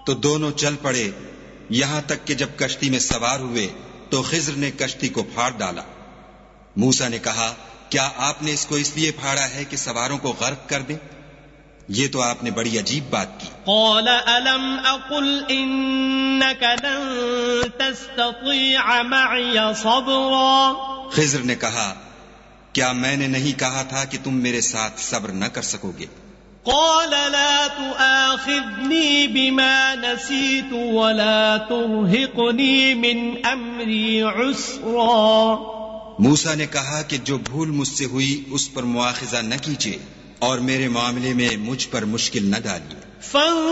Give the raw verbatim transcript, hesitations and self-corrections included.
तो दोनों चल पड़े, यहां तक कि जब कश्ती में सवार हुए तो खिज्र ने कश्ती को फाड़ डाला। मूसा ने कहा, क्या आपने इसको इसलिए फाड़ा है कि सवारों को गर्क कर दें? ये तो आपने बड़ी अजीब बात की। क़ाल अलम अक़ुल इन्नक लन तस्ततीअ मअय सब्रा। खिज्र ने कहा, क्या मैंने नहीं कहा था कि तुम मेरे साथ सब्र न कर सकोगे? क़ाल ला तुआखिज़नी बिमा नसीतु वला तुरहिक़नी मिन अम्री उस्रा। मूसा ने कहा कि जो भूल मुझसे हुई उस पर मुआखिजा न कीजिए और मेरे मामले में मुझ पर मुश्किल न डालिए।